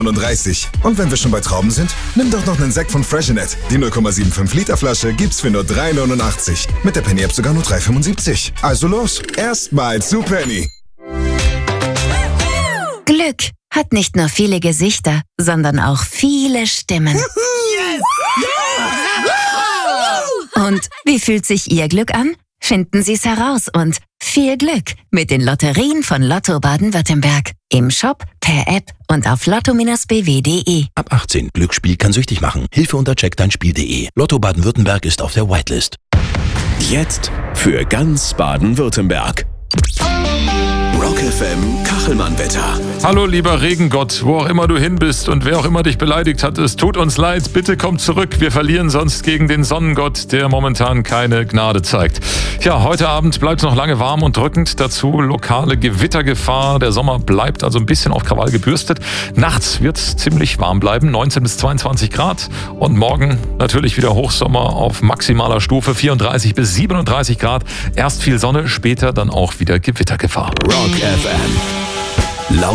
39. Und wenn wir schon bei Trauben sind, nimm doch noch einen Sekt von Freshenet. Die 0,75 Liter Flasche gibt's für nur 3,89. Mit der Penny App sogar nur 3,75. Also los, erstmal zu Penny. Glück hat nicht nur viele Gesichter, sondern auch viele Stimmen. Yes! Und wie fühlt sich Ihr Glück an? Finden Sie es heraus und viel Glück mit den Lotterien von Lotto Baden-Württemberg. Im Shop, per App und auf lotto-bw.de. Ab 18. Glücksspiel kann süchtig machen. Hilfe unter checkdeinspiel.de. Lotto Baden-Württemberg ist auf der Whitelist. Jetzt für ganz Baden-Württemberg. Rock FM Kachelmann-Wetter. Hallo lieber Regengott, wo auch immer du hin bist und wer auch immer dich beleidigt hat, es tut uns leid, bitte komm zurück. Wir verlieren sonst gegen den Sonnengott, der momentan keine Gnade zeigt. Ja, heute Abend bleibt es noch lange warm und drückend, dazu lokale Gewittergefahr. Der Sommer bleibt also ein bisschen auf Krawall gebürstet. Nachts wird es ziemlich warm bleiben, 19 bis 22 Grad. Und morgen natürlich wieder Hochsommer auf maximaler Stufe, 34 bis 37 Grad. Erst viel Sonne, später dann auch wieder Gewittergefahr. Rock FM.